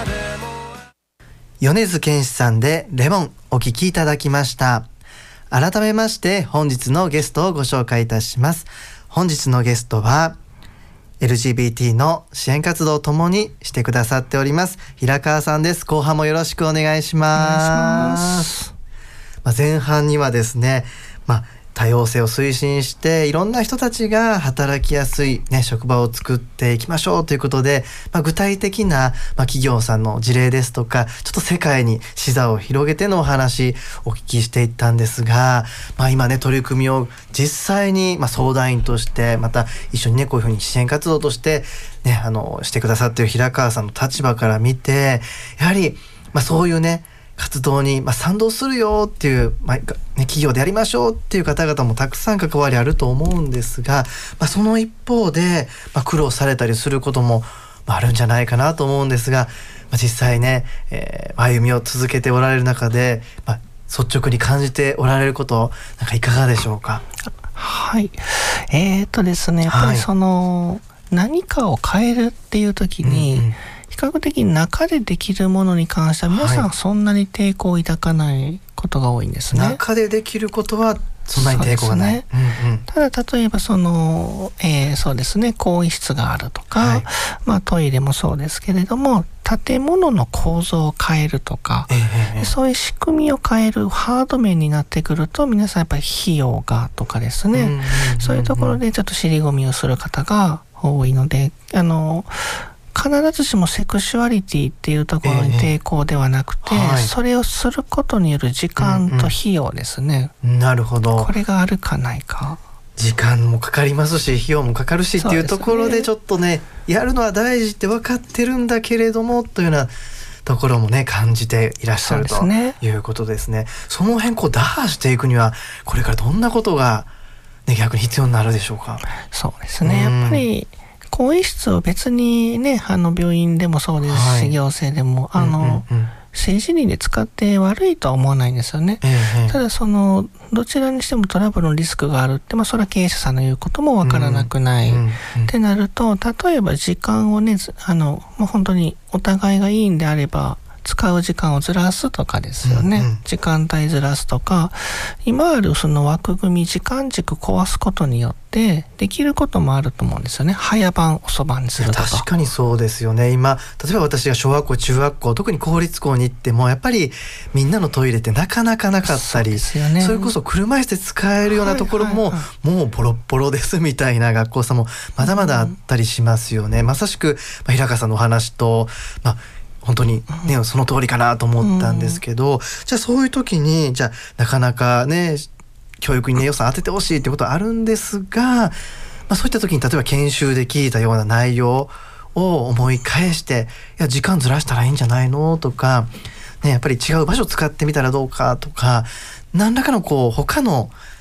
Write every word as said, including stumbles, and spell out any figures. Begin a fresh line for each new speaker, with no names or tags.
米津玄師さんでレモンお聴きいただきました。改めまして本日のゲストをご紹介いたします。本日のゲストは エルジービーティー の支援活動をともにしてくださっております平川さんです。後半もよろしくお願いします。お願いします。まあ、前半にはですね、まあ多様性を推進していろんな人たちが働きやすい、ね、職場を作っていきましょうということで、まあ、具体的な、まあ、企業さんの事例ですとかちょっと世界に視座を広げてのお話お聞きしていったんですが、まあ、今ね取り組みを実際に、まあ、相談員としてまた一緒にねこういうふうに支援活動として、ね、あのしてくださっている平川さんの立場から見てやはり、まあ、そういうね活動に、まあ、賛同するよっていう、まあね、企業でやりましょうっていう方々もたくさん関わりあると思うんですが、まあ、その一方で、まあ、苦労されたりすることも、まあ、あるんじゃないかなと思うんですが、まあ、実際ね、えー、歩みを続けておられる中で、まあ、率直に感じておられることなんかいかがでしょうか。
はいえーとですねやっぱりその、はい、何かを変えるっていう時に、うんうん比較的中でできるものに関しては皆さんそんなに抵抗を抱かないことが多いんですね、
はい、中でできることはそんなに抵抗がない、ねうんうん、
ただ例えばその、えー、そうですね更衣室があるとか、はいまあ、トイレもそうですけれども建物の構造を変えるとか、えー、そういう仕組みを変えるハード面になってくると皆さんやっぱり費用がとかですね、うんうんうんうん、そういうところでちょっと尻込みをする方が多いのであの必ずしもセクシュアリティっていうところに抵抗ではなくて、えーはい、それをすることによる時間と費用ですね、
うんうん、なるほど。
これがあるかないか
時間もかかりますし費用もかかるしっていうところでちょっとねやるのは大事って分かってるんだけれどもというようなところもね感じていらっしゃるということですね。その辺こう打破していくにはこれからどんなことが、ね、逆に必要になるでしょうか。
そうですね、うん、やっぱり更衣室を別にねあの病院でもそうですし、はい、行政でもあの、うんうんうん、政治倫で使って悪いとは思わないんですよね、えー、ただそのどちらにしてもトラブルのリスクがあるって、まあ、それは経営者さんの言うこともわからなくない、うんうんうん、ってなると例えば時間をねあのもう本当にお互いがいいんであれば使う時間をずらすとかですよね、うんうん、時間帯ずらすとか今あるその枠組み時間軸壊すことによってできることもあると思うんですよね。早番遅番にするとか。
確かにそうですよね。今例えば私が小学校中学校特に公立校に行ってもやっぱりみんなのトイレってなかなかなかったり そ,、ね、それこそ車椅子で使えるようなところも、はいはいはい、もうボロッボロですみたいな学校さんもまだまだあったりしますよね、うん、まさしく、まあ、平川さんのお話と、まあ本当にね、うん、その通りかなと思ったんですけど、うん、じゃあそういう時にじゃあなかなかね教育にね予算当ててほしいってことはあるんですが、まあ、そういった時に例えば研修で聞いたような内容を思い返していや時間ずらしたらいいんじゃないのとか、ね、やっぱり違う場所使ってみたらどうかとか何らかのこう他の